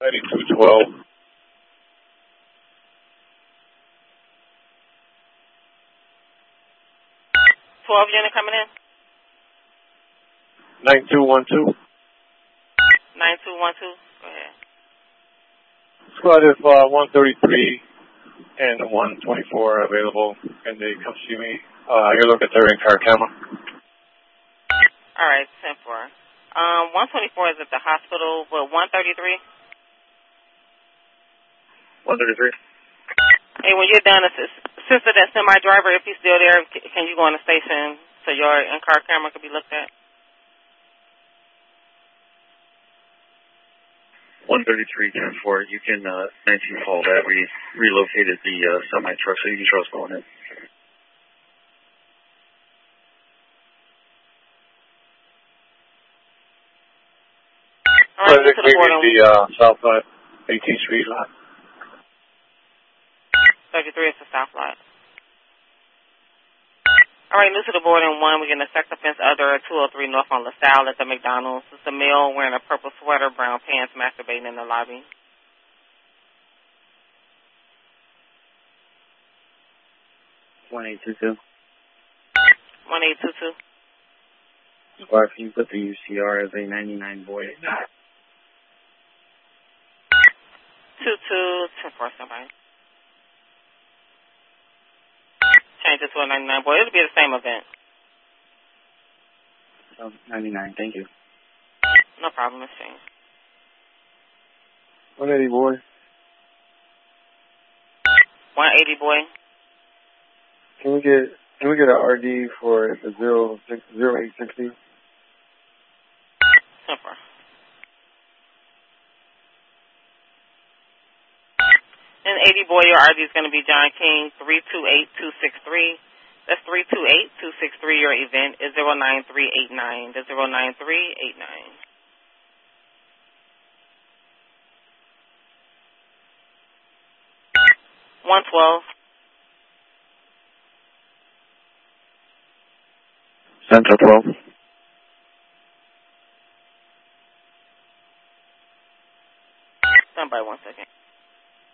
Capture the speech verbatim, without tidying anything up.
ninety-two twelve. twelve unit coming in. nine two one two. nine two one two. Go ahead. Squad if uh, one thirty-three and one twenty-four are available, and they come see me. Uh, you look at their in-car camera. All right, ten four. Um, one twenty-four is at the hospital. Well, one thirty-three. one thirty-three. Hey, when you're done, assist, assist that semi-driver, if he's still there, can you go on the station so your in-car camera can be looked at? one thirty-three, ten four. You can uh, nineteen call that. We relocated the uh, semi-truck, so you can show us going in. All right, to the border. The uh, South uh, eighteenth Street lot. thirty-three is the south lot. All right, new to the board in one, we're getting a sex offense other two oh three North on LaSalle at the McDonald's. It's a male wearing a purple sweater, brown pants, masturbating in the lobby. one eight two two. one eight two two. Squad, can you put the U C R as a ninety-nine boy? two two ten four, somebody. Change it to a ninety-nine boy. It'll be the same event. Oh, ninety-nine, thank you. No problem, it's changed. one eighty boy. one eighty boy. Can we get can we get an R D for the zero six zero eight sixty? ten four. And eighty boy, your R D is going to be John King, three two eight two six three. That's three two eight two six three. Your event is zero nine three eight nine. That's zero nine three eight nine. one twelve. Central twelve. Stand by one second.